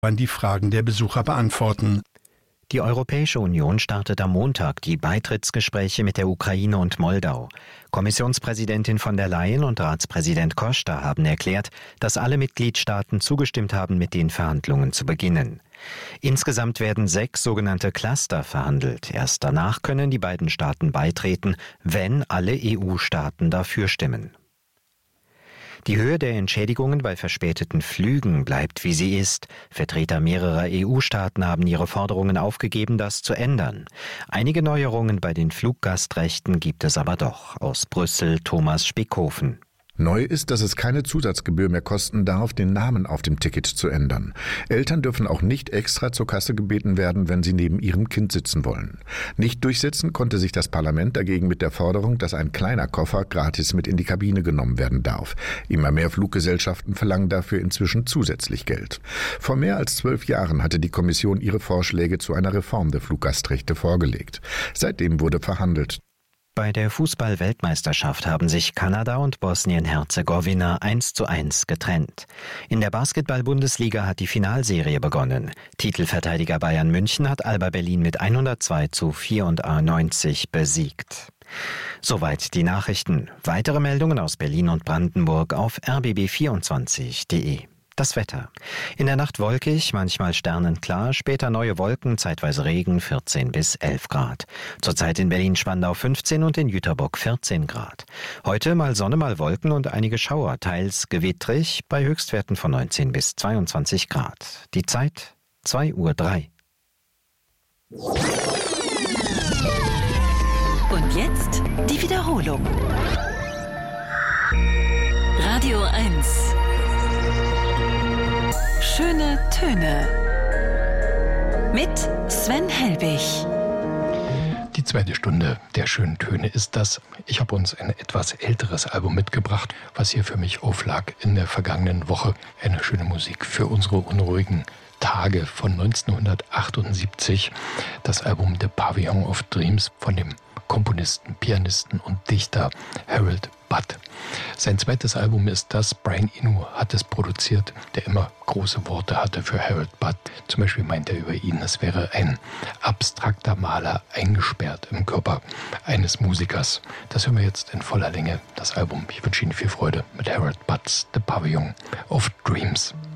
die Fragen der Besucher beantworten. Die Europäische Union startet am Montag die Beitrittsgespräche mit der Ukraine und Moldau. Kommissionspräsidentin von der Leyen und Ratspräsident Costa haben erklärt, dass alle Mitgliedstaaten zugestimmt haben, mit den Verhandlungen zu beginnen. Insgesamt werden 6 sogenannte Cluster verhandelt. Erst danach können die beiden Staaten beitreten, wenn alle EU-Staaten dafür stimmen. Die Höhe der Entschädigungen bei verspäteten Flügen bleibt, wie sie ist. Vertreter mehrerer EU-Staaten haben ihre Forderungen aufgegeben, das zu ändern. Einige Neuerungen bei den Fluggastrechten gibt es aber doch. Aus Brüssel Thomas Spickhofen. Neu ist, dass es keine Zusatzgebühr mehr kosten darf, den Namen auf dem Ticket zu ändern. Eltern dürfen auch nicht extra zur Kasse gebeten werden, wenn sie neben ihrem Kind sitzen wollen. Nicht durchsetzen konnte sich das Parlament dagegen mit der Forderung, dass ein kleiner Koffer gratis mit in die Kabine genommen werden darf. Immer mehr Fluggesellschaften verlangen dafür inzwischen zusätzlich Geld. Vor mehr als 12 Jahren hatte die Kommission ihre Vorschläge zu einer Reform der Fluggastrechte vorgelegt. Seitdem wurde verhandelt. Bei der Fußball-Weltmeisterschaft haben sich Kanada und Bosnien-Herzegowina 1:1 getrennt. In der Basketball-Bundesliga hat die Finalserie begonnen. Titelverteidiger Bayern München hat Alba Berlin mit 102:94 besiegt. Soweit die Nachrichten. Weitere Meldungen aus Berlin und Brandenburg auf rbb24.de. Das Wetter. In der Nacht wolkig, manchmal sternenklar, später neue Wolken, zeitweise Regen, 14 bis 11 Grad. Zurzeit in Berlin-Spandau 15 und in Jüterbock 14 Grad. Heute mal Sonne, mal Wolken und einige Schauer, teils gewittrig, bei Höchstwerten von 19 bis 22 Grad. Die Zeit 2:03 Uhr. Und jetzt die Wiederholung. Radio 1. Schöne Töne mit Sven Helbig. Die zweite Stunde der schönen Töne ist das. Ich habe uns ein etwas älteres Album mitgebracht, was hier für mich auflag in der vergangenen Woche. Eine schöne Musik für unsere unruhigen Tage von 1978. Das Album The Pavilion of Dreams von dem Komponisten, Pianisten und Dichter Harold Budd. Sein zweites Album ist das, Brian Eno hat es produziert, der immer große Worte hatte für Harold Budd. Zum Beispiel meint er über ihn, es wäre ein abstrakter Maler eingesperrt im Körper eines Musikers. Das hören wir jetzt in voller Länge, das Album. Ich wünsche Ihnen viel Freude mit Harold Budds The Pavilion of Dreams.